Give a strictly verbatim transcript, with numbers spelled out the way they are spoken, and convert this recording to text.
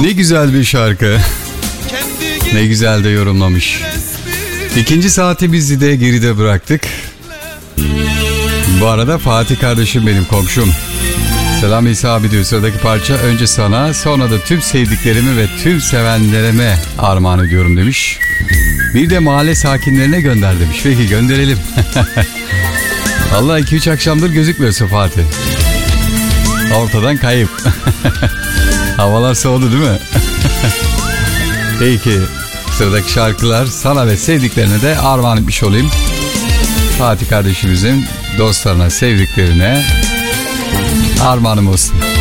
Ne güzel bir şarkı. Ne güzel de yorumlamış. İkinci saati biz de geride bıraktık. Bu arada Fatih kardeşim benim komşum. Selam İsa abi diyor, sıradaki parça önce sana sonra da tüm sevdiklerimi ve tüm sevenlerime armağan ediyorum demiş. Bir de mahalle sakinlerine gönder demiş. Peki gönderelim. Allah iki üç akşamdır gözükmüyorsun Fatih. Ortadan kayıp. Havalar soğudu değil mi? Peki sıradaki şarkılar sana ve sevdiklerine de armağan etmiş olayım. Fatih kardeşimizin dostlarına, sevdiklerine armağanım olsun.